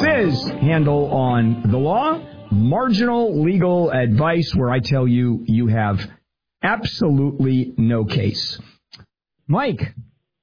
is Handel on the Law, marginal legal advice where I tell you you have absolutely no case. Mike.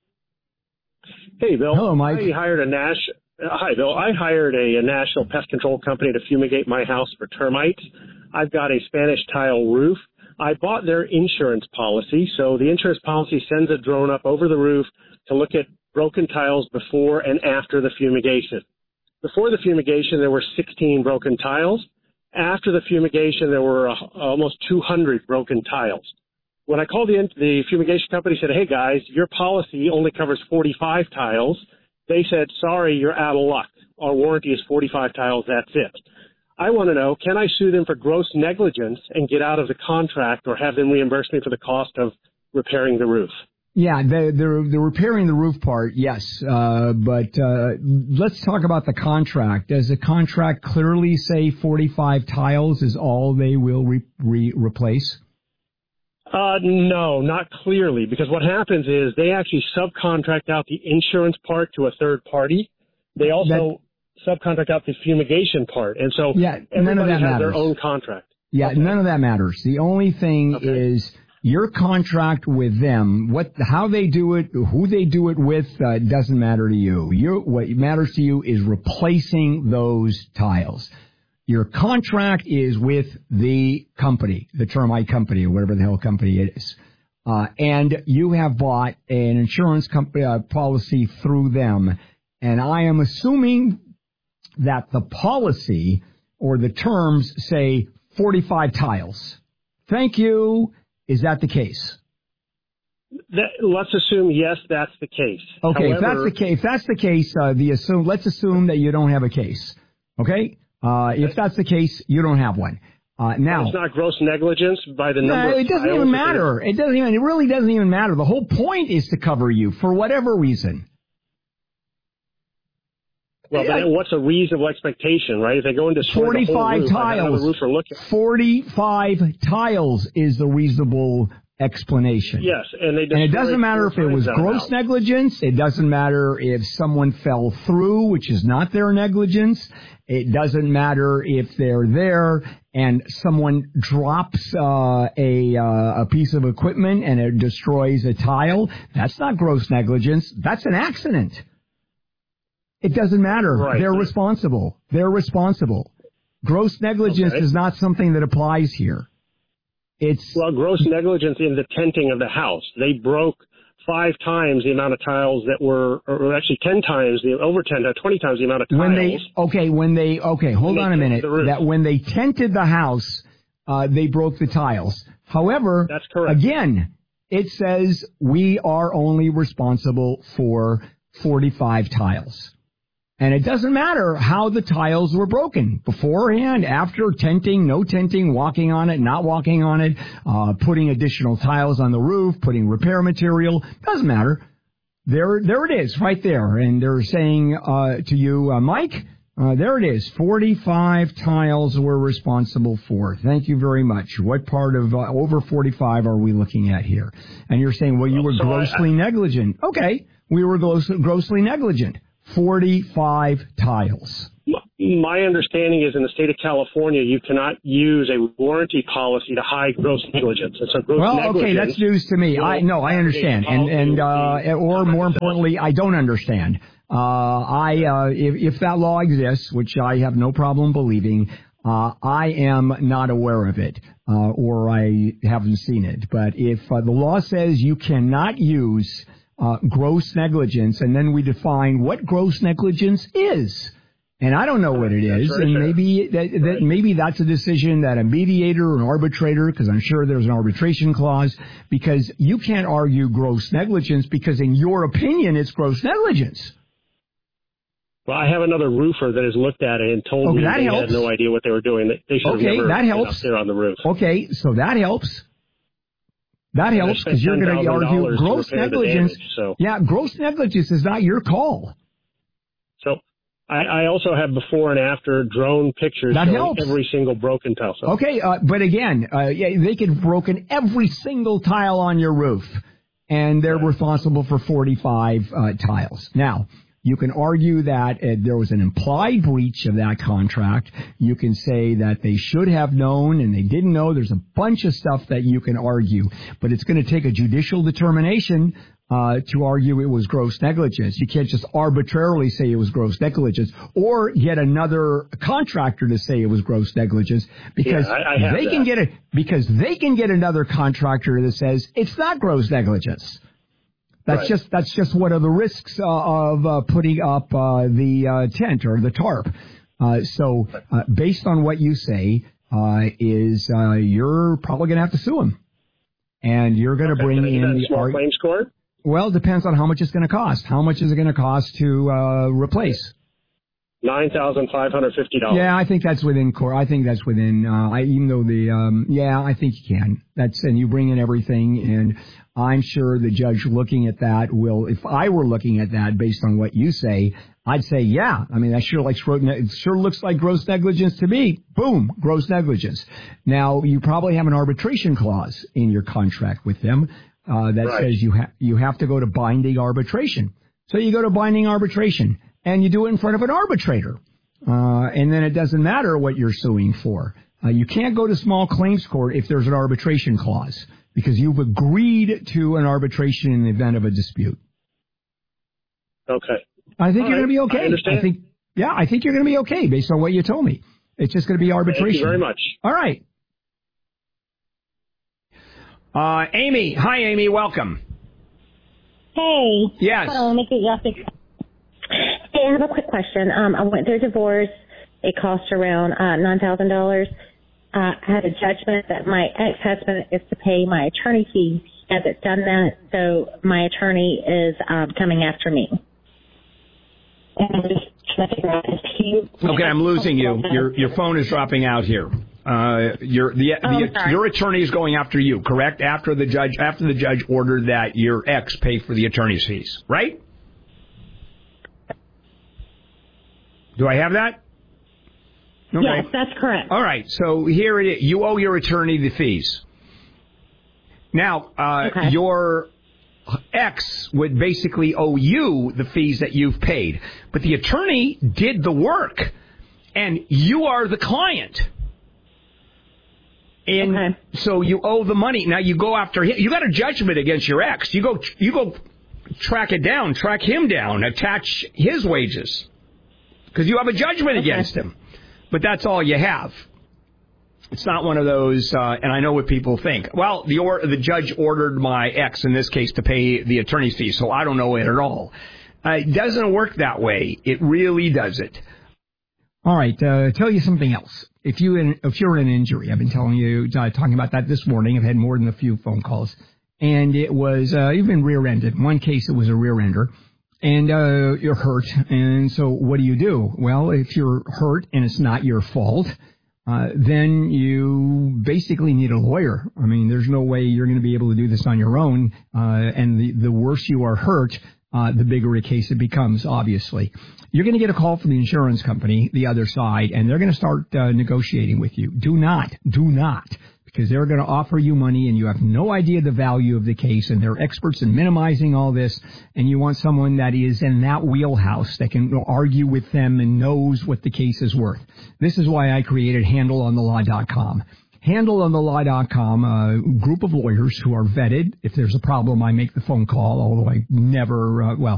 Hey, Bill. Hello, Mike. Hi, Bill. I hired a national pest control company to fumigate my house for termites. I've got a Spanish tile roof. I bought their insurance policy, so the insurance policy sends a drone up over the roof to look at broken tiles before and after the fumigation. Before the fumigation, there were 16 broken tiles. After the fumigation, there were almost 200 broken tiles. When I called the fumigation company, said, hey, guys, your policy only covers 45 tiles. They said, sorry, you're out of luck. Our warranty is 45 tiles, that's it. I want to know, can I sue them for gross negligence and get out of the contract or have them reimburse me for the cost of repairing the roof? Yeah, the repairing the roof part, yes. But let's talk about the contract. Does the contract clearly say 45 tiles is all they will replace? No, not clearly, because what happens is they actually subcontract out the insurance part to a third party. They also subcontract out the fumigation part. And so everybody has their own contract. Yeah, okay. None of that matters. The only thing is your contract with them, how they do it, who they do it with, doesn't matter to you. What matters to you is replacing those tiles. Your contract is with the company, the termite company, or whatever the hell company it is. And you have bought an insurance company policy through them. And I am assuming that the policy or the terms say 45 tiles. Thank you. Is that the case? Let's assume, yes, that's the case. Okay, However, if that's the case, let's assume that you don't have a case. Okay? If that's the case, you don't have one. Now, it's not gross negligence by the number of tiles. It doesn't even matter. It really doesn't even matter. The whole point is to cover you for whatever reason. Well, but what's a reasonable expectation, right? If they go into 45 tiles. 45 tiles is the reasonable explanation. Yes, and it doesn't matter if it was gross negligence. It doesn't matter if someone fell through, which is not their negligence. It doesn't matter if they're there and someone drops a piece of equipment and it destroys a tile. That's not gross negligence. That's an accident. It doesn't matter. Right. They're responsible. Gross negligence is not something that applies here. Well, gross negligence in the tenting of the house. They broke 5 times the amount of tiles that were, or actually 10 times, 20 times the amount of tiles. Hold on a minute. That when they tented the house, they broke the tiles. However, that's correct. Again, it says we are only responsible for 45 tiles. And it doesn't matter how the tiles were broken, beforehand, after, tenting, no tenting, walking on it, not walking on it, putting additional tiles on the roof, putting repair material. Doesn't matter. There it is, right there. And they're saying to you, Mike, there it is. 45 tiles we're responsible for. Thank you very much. What part of over 45 are we looking at here? And you're saying, well, you were grossly negligent. Okay, we were grossly negligent. 45 tiles. My understanding is in the state of California, you cannot use a warranty policy to hide gross negligence. And so okay, that's news to me. I understand. Or more importantly, I don't understand. If that law exists, which I have no problem believing, I am not aware of it, or I haven't seen it. But if the law says you cannot use gross negligence, and then we define what gross negligence is. And I don't know what it is, and maybe that's a decision that a mediator or an arbitrator, because I'm sure there's an arbitration clause, because you can't argue gross negligence because in your opinion it's gross negligence. Well, I have another roofer that has looked at it and told me they had no idea what they were doing. They should have never been up there on the roof. Okay, so that helps. That helps because you're going to argue gross negligence. Yeah, gross negligence is not your call. So I also have before and after drone pictures showing every single broken tile. So. Okay, but again, they could have broken every single tile on your roof, and they're responsible for 45 tiles. Now, You can argue that there was an implied breach of that contract. You can say that they should have known and they didn't know. There's a bunch of stuff that you can argue, but it's going to take a judicial determination to argue it was gross negligence. You can't just arbitrarily say it was gross negligence or get another contractor to say it was gross negligence because they can get it because they can get another contractor that says it's not gross negligence. That's just one of the risks of putting up the tent or the tarp. So based on what you say, you're probably going to have to sue him, and you're going to bring in the small claims court. Well, it depends on how much it's going to cost. How much is it going to cost to replace? $9,550. Yeah, I think that's within court. I think that's within. Even though I think you can. And you bring in everything, and I'm sure the judge looking at that will. If I were looking at that based on what you say, I'd say, yeah. I mean, that sure looks like gross negligence to me. Boom, gross negligence. Now, you probably have an arbitration clause in your contract with them. That says you have to go to binding arbitration. So you go to binding arbitration, and you do it in front of an arbitrator. And then it doesn't matter what you're suing for. You can't go to small claims court if there's an arbitration clause, because you've agreed to an arbitration in the event of a dispute. Okay. I think you're going to be okay. I understand. I think you're going to be okay based on what you told me. It's just going to be arbitration. Thank you very much. All right. Amy. Hi, Amy. Welcome. Hey. Yes. Hold on, let me get you off the... Hey, I have a quick question. I went through a divorce. It cost around $9,000. I had a judgment that my ex-husband is to pay my attorney fees. He hasn't done that, so my attorney is coming after me. And I'm just trying to figure out if he... Okay, I'm losing you. Your phone is dropping out here. Your attorney is going after you, correct? After the judge ordered that your ex pay for the attorney's fees, right? Do I have that? Okay. Yes, that's correct. All right, so here it is. You owe your attorney the fees. Now, your ex would basically owe you the fees that you've paid, but the attorney did the work, and you are the client. And so you owe the money. Now you go after him. You got a judgment against your ex. You go track him down, attach his wages, because you have a judgment against him. But that's all you have. It's not one of those, and I know what people think. Well, the judge ordered my ex, in this case, to pay the attorney's fees, so I don't know it at all. It doesn't work that way. It really doesn't. All right, tell you something else. If you're in an injury, I've been talking about that this morning. I've had more than a few phone calls. And it was, you've been rear-ended. In one case, it was a rear-ender. And you're hurt. And so what do you do? Well, if you're hurt and it's not your fault, then you basically need a lawyer. I mean, there's no way you're going to be able to do this on your own. And the worse you are hurt, the bigger a case it becomes, obviously. You're going to get a call from the insurance company, the other side, and they're going to start negotiating with you. Do not, because they're going to offer you money, and you have no idea the value of the case, and they're experts in minimizing all this, and you want someone that is in that wheelhouse that can argue with them and knows what the case is worth. This is why I created HandleOnTheLaw.com. HandleOnTheLaw.com, a group of lawyers who are vetted. If there's a problem, I make the phone call, although I never,